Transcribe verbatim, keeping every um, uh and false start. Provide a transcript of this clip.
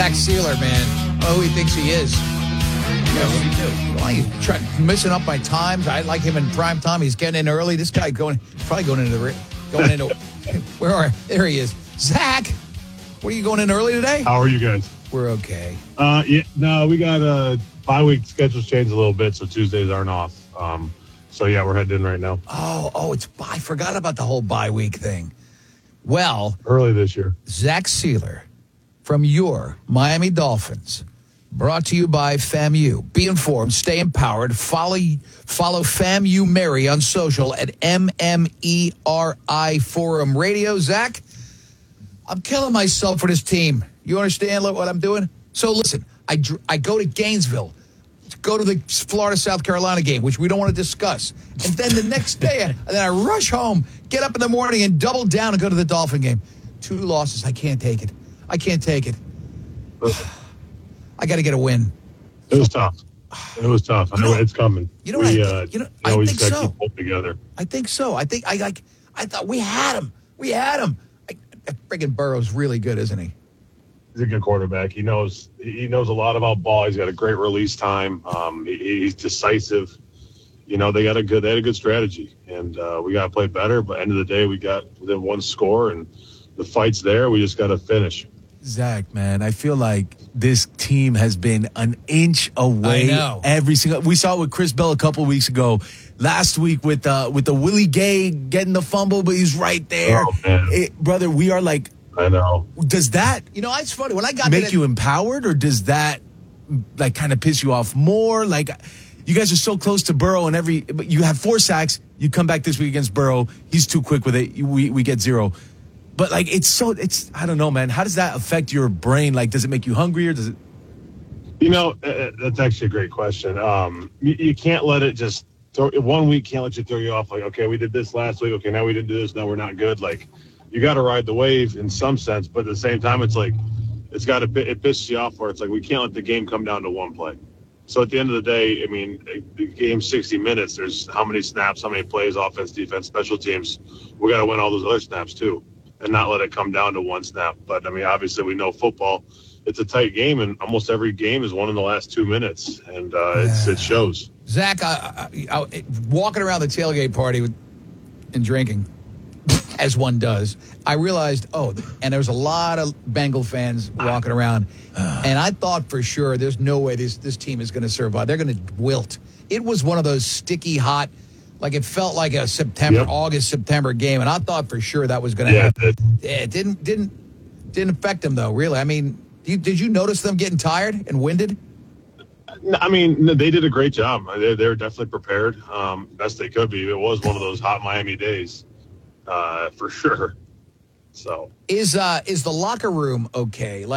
Zach Sealer, man. Oh, who he thinks he is. Yeah, what do you do? Why are you trying, messing up my times? I like him in prime time. He's getting in early. This guy going, probably going into the, going into, where are, there he is. Zach, what are you going in early today? How are you guys? We're okay. Uh, yeah, no, we got a bye week schedules changed a little bit, so Tuesdays aren't off. Um, so yeah, we're heading in right now. Oh, oh, it's, I forgot about the whole bye week thing. Well, early this year. Zach Sealer from your Miami Dolphins, brought to you by FAMU. Be informed, stay empowered. Follow follow FAMU Mary on social at M M E R I Forum Radio. Zach, I'm killing myself for this team. You understand what I'm doing? So listen, I, dr- I go to Gainesville, to go to the Florida-South Carolina game, which we don't want to discuss. And then the next day, and then I rush home, get up in the morning, and double down and go to the Dolphin game. Two losses. I can't take it. I can't take it. I got to get a win. It was tough. It was tough. I know, know it's coming. You know, we, I, uh, you know, you know, I we think just gotta so. Keep both together. I think so. I think I like. I thought we had him. We had him. I, friggin' Burrow's really good, isn't he? He's a good quarterback. He knows. He knows a lot about ball. He's got a great release time. Um, he, he's decisive. You know, they got a good. They had a good strategy, and uh, we got to play better. But end of the day, we got within one score, and the fight's there. We just got to finish. Zach, man, I feel like this team has been an inch away every single. We saw it with Chris Bell a couple weeks ago. Last week with uh, with the Willie Gay getting the fumble, but he's right there, oh, man. It, brother. We are like, I know. Does that you know? It's funny when I got make to you empowered, or does that like kind of piss you off more? Like, you guys are so close to Burrow, and every but you have four sacks. You come back this week against Burrow. He's too quick with it. We we get zero. But, like, it's so, it's, I don't know, man. How does that affect your brain? Like, does it make you hungrier? Does it? You know, uh, that's actually a great question. Um, you, you can't let it just, throw, one week can't let you throw you off. Like, okay, we did this last week. Okay, now we didn't do this. Now we're not good. Like, you got to ride the wave in some sense. But at the same time, it's like, it's got to, it pisses you off where it's like, we can't let the game come down to one play. So at the end of the day, I mean, the game's sixty minutes. There's how many snaps, how many plays, offense, defense, special teams. We got to win all those other snaps too, and not let it come down to one snap. But, I mean, obviously we know football, it's a tight game, and almost every game is won in the last two minutes, and uh, it's, it shows. Zach, I, I, I, walking around the tailgate party with, and drinking, as one does, I realized, oh, and there was a lot of Bengal fans walking around, and I thought for sure there's no way this, this team is going to survive. They're going to wilt. It was one of those sticky, hot, like it felt like a September, yep. August, September game, and I thought for sure that was going to yeah, happen. It, it didn't didn't didn't affect them though. Really, I mean, you, did you notice them getting tired and winded? I mean, they did a great job. They, they were definitely prepared, um, best they could be. It was one of those hot Miami days, uh, for sure. So is uh, is the locker room okay? Like.